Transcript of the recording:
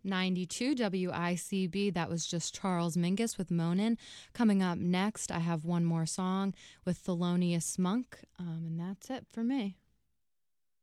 92 WICB. That was just Charles Mingus with Monin. Coming up next, I have one more song with Thelonious Monk, and that's it for me.